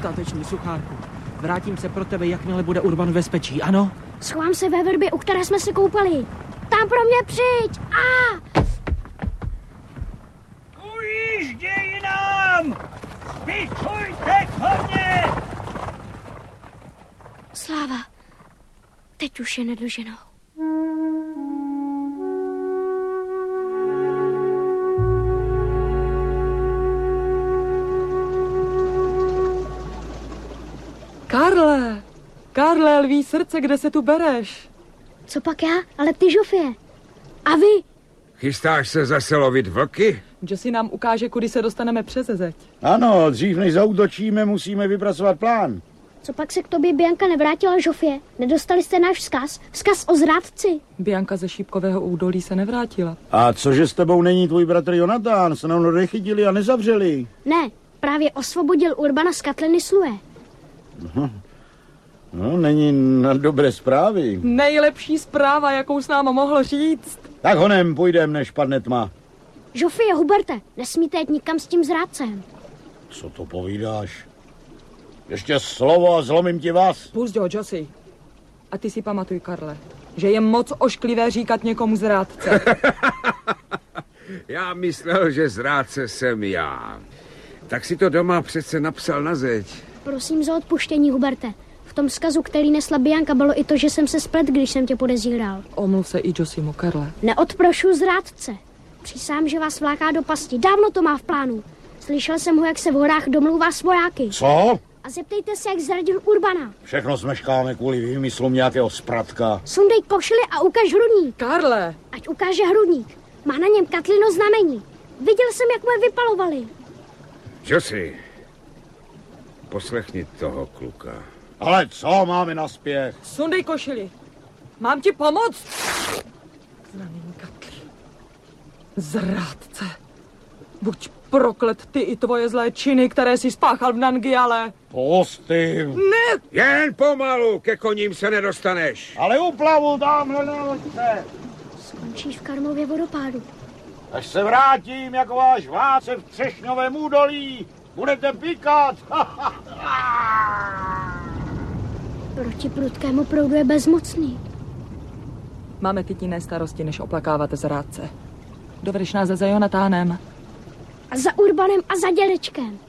Statečný, suchárku. Vrátím se pro tebe, jakmile bude Urban v bezpečí, ano? Schovám se ve vrbě, u které jsme se koupali. Tam pro mě přijď! Ujížděj nám! Pičujte koně! Sláva, teď už je nedoženou. Karle, lví srdce, kde se tu bereš? Co pak já? Ale ty, Žofie. A vy? Chystáš se zase lovit vlky? Josie nám ukáže, kudy se dostaneme přes zeď. Ano, dřív než zaútočíme, musíme vypracovat plán. Co pak se k tobě Bianka nevrátila, Žofie? Nedostali jste náš vzkaz? Vzkaz o zrádci? Bianka ze Šípkového údolí se nevrátila. A cože s tebou není tvůj bratr Jonatán? Se nám nechytili a nezavřeli. Ne, právě osvobodil Urbana z katliny Slue. No, není na dobré zprávy. Nejlepší zpráva, jakou s náma mohl říct. Tak honem půjdem, než padne tma. Žofie, Huberte, nesmíte jít nikam s tím zrádcem. Co to povídáš? Ještě slovo a zlomím ti vás. Pusť ho, Josie. A ty si pamatuj, Karle, že je moc ošklivé říkat někomu zrádce. Já myslel, že zrádce jsem já. Tak si to doma přece napsal na zeď. Prosím za odpuštění, Huberte. V tom vzkazu, který nesla Bianka, bylo i to, že jsem se splet, když jsem tě podezíral. Omluv se i Josiemu, Karle. Neodprošu zrádce. Přísám, že vás vláká do pasti. Dávno to má v plánu. Slyšel jsem ho, jak se v horách domlouvá s vojáky. Co? A zeptejte se, jak zradil Urbana. Všechno smeškáme kvůli výmyslům nějakého spratka. Sundej košili a ukaž hrudník. Karle! Ať ukáže hrudník. Má na něm Katlino znamení. Viděl jsem, jak mu je vypalovali. Josie, poslechni toho kluka. Ale co máme na spěch? Sundej košili. Mám ti pomoct? Znamení Katly. Zrádce. Buď proklet ty i tvoje zlé činy, které si spáchal v Nangiale. Pusty. Ne! Jen pomalu, ke koním se nedostaneš. Ale uplavu tamhle na loďce. Skončíš v Karmově vodopádu. Až se vrátím jako váš vládce v Třešňovém údolí, budete pikat. Proti prudkému proudu je bezmocný. Máme teď jiné starosti, než oplakávat zrádce. Dovedeš nás za Jonatánem. A za Urbanem a za dědečkem.